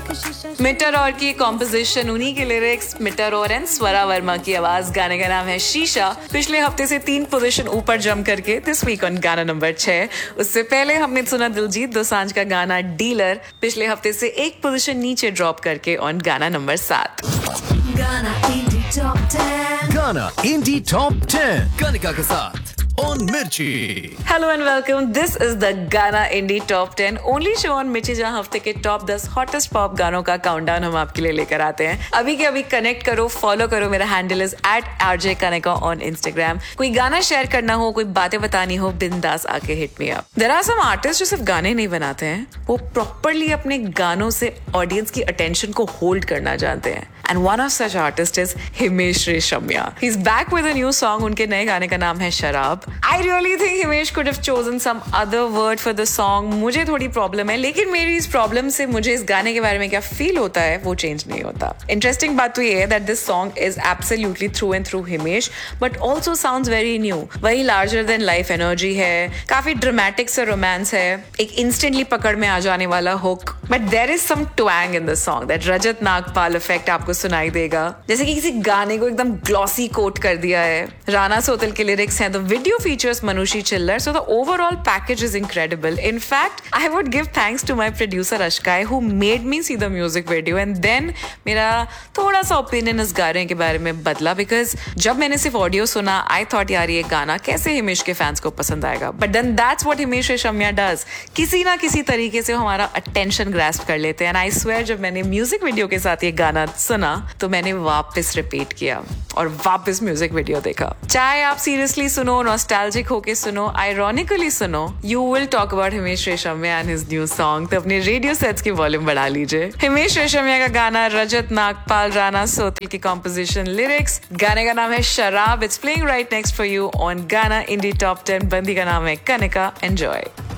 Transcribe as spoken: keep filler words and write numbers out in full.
Metre और की composition, उन्हीं के लिरिक्स, मिटर और एंड स्वरा वर्मा की आवाज। गाने का नाम है शीशा। पिछले हफ्ते से तीन पोजीशन ऊपर जंप करके दिस वीक ऑन गाना नंबर छह। उससे पहले हमने सुना दिलजीत दोसांझ का गाना डीलर, पिछले हफ्ते से एक पोजीशन नीचे ड्रॉप करके ऑन गाना नंबर सात। गाना इंडी टॉप टेन, गाना इंडी टॉप टेन कनिका के साथ on Mirchi. Hello and welcome. This is the Ghana Indie Top ten, only show on Mirchi जहां हफ्ते के टॉप दस हॉटेस्ट पॉप गानों का काउंटडाउन हम आपके लिए लेकर आते हैं। अभी के अभी कनेक्ट करो, फॉलो करो। मेरा handle is eight RJ Kanika on Instagram. कोई गाना शेयर करना हो, कोई बातें बतानी हो, बिंदास आके hit me up. There are some artist जो सिर्फ गाने नहीं बनाते हैं, वो प्रॉपरली अपने गानों से ऑडियंस की अटेंशन को होल्ड करना जानते हैं। And one of such artists is Himesh Reshammiya. He's back with a new song. उनके नए गाने का नाम है शराब. I really think Himesh could have chosen some other word for the song. मुझे थोड़ी प्रॉब्लम है, लेकिन मेरी इस प्रॉब्लम से मुझे इस गाने के बारे में क्या फील होता है वो चेंज नहीं होता। इंटरेस्टिंग बात तो ये है that this song is absolutely through and through Himesh, but also sounds very new. वही larger than life energy है, काफी ड्रामेटिक सा रोमांस है, एक इंस्टेंटली पकड़ में आ जाने वाला hook, but there is some twang in the song that Rajat Nagpal effect आपको सुनाई देगा, जैसे कि किसी गाने को एकदम ग्लॉसी कोट कर दिया है। राना सोतल के लिरिक्स हैं, द वीडियो फीचर्स मनुषी चिल्लर, so the overall package is incredible. In fact I would give thanks to my producer अशकाय who made me see the music video and then मेरा थोड़ा सा ओपिनियन इस गाने के बारे में बदला, बिकॉज जब मैंने सिर्फ ऑडियो सुना आई थॉट यार ये गाना कैसे हिमेश के फैंस को पसंद आएगा, but then that's what Himesh Reshammiya does. किसी ना किसी तरीके से हमारा अटेंशन ग्रास्प कर लेते हैं। एंड आई स्वेयर जब मैंने म्यूजिक वीडियो के साथ ये गाना सुना तो मैंने वापस रिपीट किया और वापस म्यूजिक वीडियो देखा। चाहे आप सीरियसली सुनो, नॉस्टैल्जिक होके सुनो, आयरॉनिकली सुनो, you will talk about Himesh Reshammiya and his new song. तो अपने रेडियो सेट्स की वॉल्यूम बढ़ा लीजिए। हिमेश रेशमिया का गाना, रजत नागपाल, राना सोतल की कॉम्पोजिशन, लिरिक्स। गाने का नाम है शराब। It's playing right next for you on गाना इंडी टॉप टेन। बंदी का नाम है कनिका। एंजॉय।